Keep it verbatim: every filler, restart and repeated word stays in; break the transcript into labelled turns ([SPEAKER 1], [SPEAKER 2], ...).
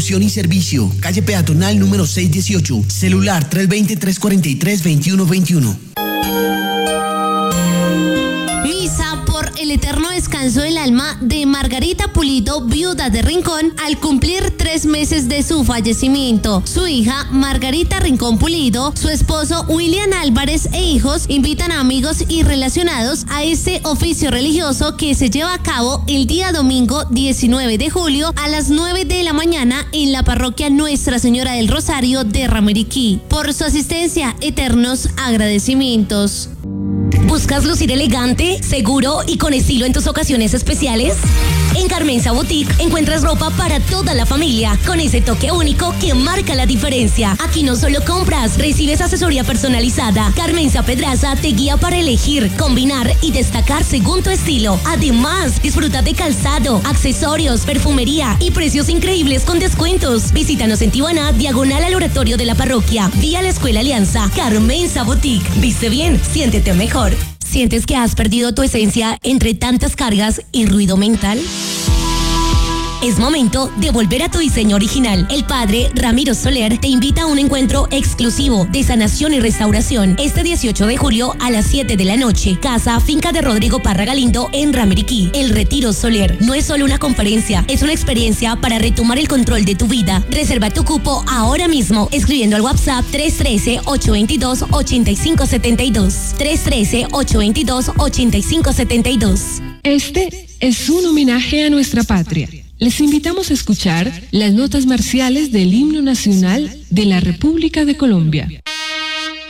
[SPEAKER 1] y servicio, calle peatonal número seiscientos dieciocho, celular tres dos cero, tres cuatro tres, dos uno dos uno.
[SPEAKER 2] Misa por el eterno descanso del alma de Margarita Pulido, viuda de Rincón, al cumplir tres meses de su fallecimiento. Su hija, Margarita Rincón Pulido, su esposo, William Álvarez, e hijos invitan a amigos y relacionados a este oficio religioso que se lleva a cabo el día domingo diecinueve de julio a las nueve de la mañana en la parroquia Nuestra Señora del Rosario de Ramiriquí. Por su asistencia, eternos agradecimientos.
[SPEAKER 3] ¿Buscas lucir elegante, seguro y con estilo en tus ocasiones especiales? En Carmenza Boutique encuentras ropa para toda la familia, con ese toque único que marca la diferencia. Aquí no solo compras, recibes asesoría personalizada. Carmenza Pedraza te guía para elegir, combinar y destacar según tu estilo. Además, disfruta de calzado, accesorios, perfumería y precios increíbles con descuentos. Visítanos en Tijuana, diagonal al oratorio de la parroquia, vía la Escuela Alianza. Carmenza Boutique. Viste bien, siéntete mejor. ¿Sientes que has perdido tu esencia entre tantas cargas y ruido mental? Es momento de volver a tu diseño original. El padre Ramiro Soler te invita a un encuentro exclusivo de sanación y restauración este dieciocho de julio a las siete de la noche. Casa Finca de Rodrigo Parra Galindo en Ramiriquí. El Retiro Soler no es solo una conferencia, es una experiencia para retomar el control de tu vida. Reserva tu cupo ahora mismo escribiendo al WhatsApp tres uno tres, ocho dos dos, ocho cinco siete dos. tres uno tres, ocho dos dos, ocho cinco siete dos.
[SPEAKER 4] Este es un homenaje a nuestra patria. Les invitamos a escuchar las notas marciales del himno nacional de la República de Colombia.